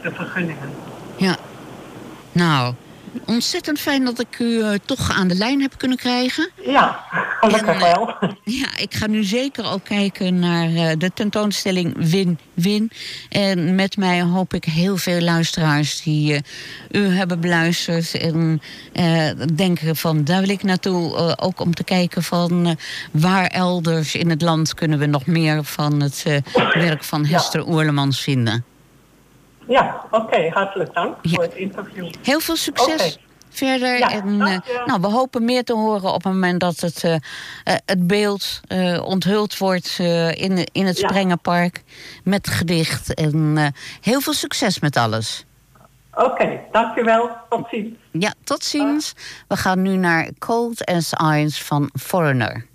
de vergunningen. Ja. Nou, ontzettend fijn dat ik u toch aan de lijn heb kunnen krijgen. Ja, gelukkig wel. Ja, ik ga nu zeker ook kijken naar de tentoonstelling Win-Win. En met mij hoop ik heel veel luisteraars die u hebben beluisterd. En denken van, daar wil ik naartoe. Ook om te kijken van waar elders in het land kunnen we nog meer van het werk van Hester Oerlemans vinden. Ja, oké, hartelijk dank voor het interview. Heel veel succes verder. Ja, en we hopen meer te horen op het moment dat het beeld onthuld wordt in het Sprengenpark met gedicht. En heel veel succes met alles. Oké, dankjewel. Tot ziens. Ja, tot ziens. We gaan nu naar Cold as Ice van Foreigner.